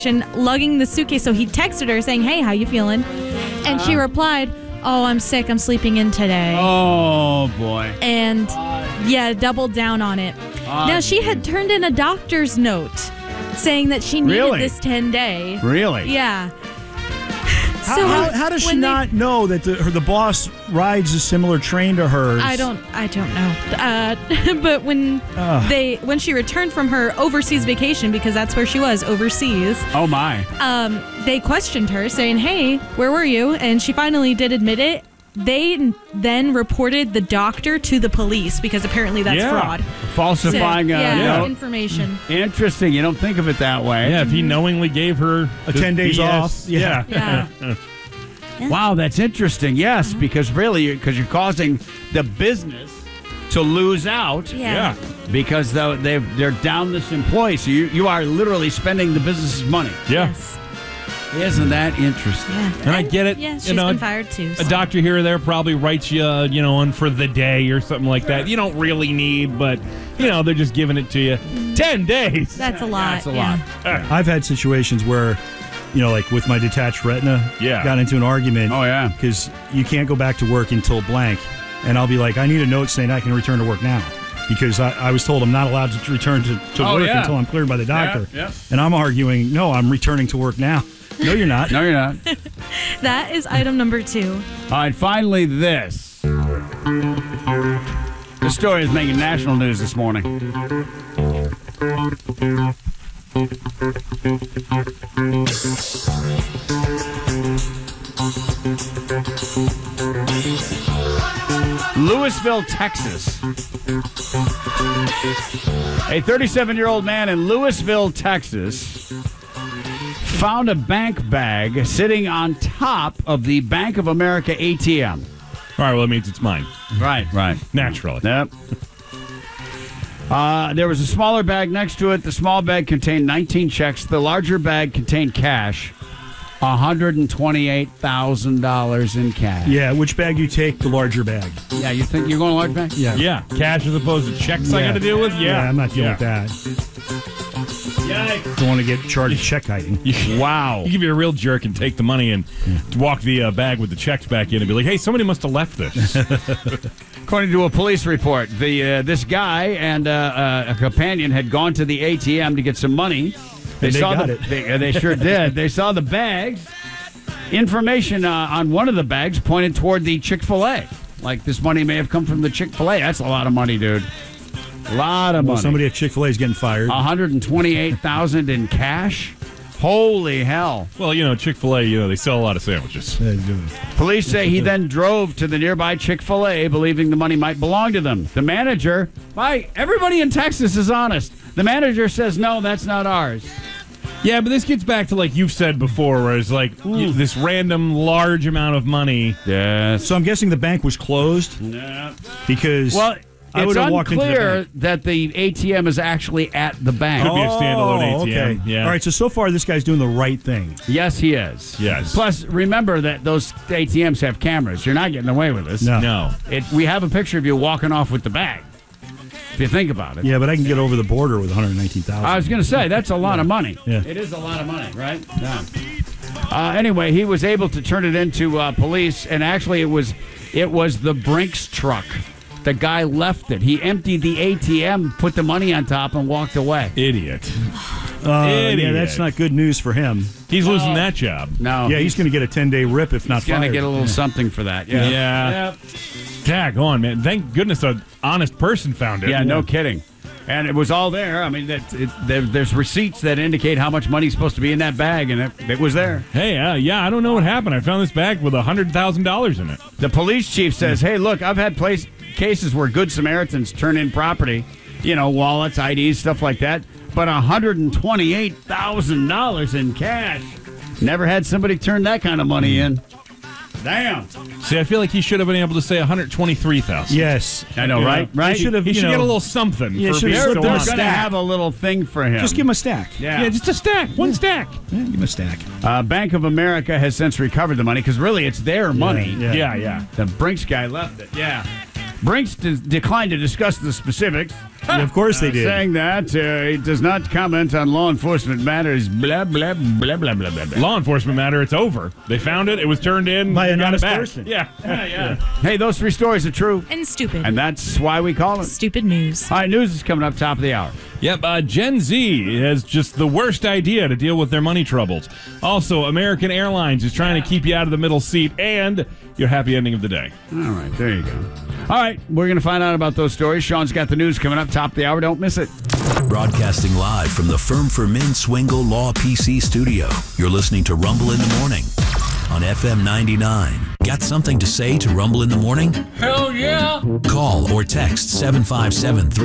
lugging the suitcase. So he texted her saying, "Hey, how you feeling?" And she replied, "Oh, I'm sick. I'm sleeping in today." Oh, boy. And doubled down on it. Now, she had turned in a doctor's note saying that she needed this 10-day. Really? Yeah. How does she not know that the boss rides a similar train to hers? I don't know. But when she returned from her overseas vacation, because that's where she was, overseas. Oh my. They questioned her, saying, "Hey, where were you?" And she finally did admit it. They then reported the doctor to the police because apparently that's fraud. Falsifying information. Interesting. You don't think of it that way. Yeah, if he knowingly gave her 10 days off. Yeah. Wow, that's interesting. Yes, because you're causing the business to lose out. Yeah. Because they're down this employee, so you are literally spending the business's money. Yeah. Yes. Isn't that interesting? Yeah. And I get it. Yeah, she's been fired too. So. A doctor here or there probably writes you, in for the day or something like that. You don't really need, but, they're just giving it to you. 10 days. That's a lot. That's a lot. I've had situations where, like with my detached retina, got into an argument. Oh, yeah. Because you can't go back to work until blank. And I'll be like, I need a note saying I can return to work now. Because I was told I'm not allowed to return to work until I'm cleared by the doctor. Yeah. And I'm arguing, no, I'm returning to work now. No, you're not. No, you're not. That is item number 2. All right, finally this. This story is making national news this morning. Louisville, Texas. A 37-year-old man in Louisville, Texas, found a bank bag sitting on top of the Bank of America ATM. All right, well, that means it's mine. Right. Naturally. Yep. There was a smaller bag next to it. The small bag contained 19 checks. The larger bag contained cash, $128,000 in cash. Yeah, which bag you take, the larger bag. Yeah, you think you're going a large bag? Yeah. Yeah, cash as opposed to checks I got to deal with? Yeah, I'm not dealing with that. Yikes. Don't want to get charged with check hiding. Wow. You give you a real jerk and take the money and walk the bag with the checks back in and be like, hey, somebody must have left this. According to a police report, this guy and a companion had gone to the ATM to get some money. They got it. They sure did. They saw the bags. Information on one of the bags pointed toward the Chick-fil-A. Like this money may have come from the Chick-fil-A. That's a lot of money, dude. A lot of money. Somebody at Chick-fil-A is getting fired. $128,000 in cash. Holy hell. Well, Chick-fil-A, they sell a lot of sandwiches. Police say he then drove to the nearby Chick-fil-A, believing the money might belong to them. The manager, everybody in Texas is honest. The manager says, no, that's not ours. Yeah, but this gets back to like you've said before, where it's like this random large amount of money. Yes. So I'm guessing the bank was closed? Yeah. Because... Well, I it's unclear the that the ATM is actually at the bank. Could be a standalone ATM. Okay. Yeah. All right, so far this guy's doing the right thing. Yes, he is. Yes. Plus, remember that those ATMs have cameras. You're not getting away with this. No. We have a picture of you walking off with the bag, if you think about it. Yeah, but I can get over the border with $119,000. I was going to say, that's a lot of money. Yeah. It is a lot of money, right? Yeah. Anyway, he was able to turn it into police, and actually it was the Brinks truck. The guy left it. He emptied the ATM, put the money on top, and walked away. Idiot. Yeah, that's not good news for him. He's losing that job. No. Yeah, he's going to get a 10-day rip if not He's going fired. to get a little something for that. Yeah. Yeah. Tag on, man. Thank goodness an honest person found it. Yeah, no kidding. And it was all there. I mean, there's receipts that indicate how much money's supposed to be in that bag, and it was there. Hey, I don't know what happened. I found this bag with $100,000 in it. The police chief says, hey, look, I've had cases where Good Samaritans turn in property, wallets, IDs, stuff like that, but $128,000 in cash. Never had somebody turn that kind of money in. Damn. See, I feel like he should have been able to say $123,000. Yes. I know, right? He should have, He should get a little something. Yeah, for being They're so going honest. to have a little thing for him. Just give him a stack. Yeah, just a stack. One stack. Yeah, give him a stack. Bank of America has since recovered the money because really it's their money. Yeah. The Brinks guy left it. Yeah. Brinks declined to discuss the specifics. Of course they did. Saying that it does not comment on law enforcement matters. Blah, blah, blah, blah, blah, blah, blah. Law enforcement matter, it's over. They found it. It was turned in. By an got honest it back. person. Yeah. Hey, those 3 stories are true. And stupid. And that's why we call it. Stupid news. All right, news is coming up top of the hour. Yep, Gen Z has just the worst idea to deal with their money troubles. Also, American Airlines is trying to keep you out of the middle seat, and your happy ending of the day. All right, there you go. All right, we're going to find out about those stories. Sean's got the news coming up top of the hour. Don't miss it. Broadcasting live from the Firm for Men Swingle Law PC studio. You're listening to Rumble in the Morning on FM 99. Got something to say to Rumble in the Morning? Hell yeah! Call or text 757-3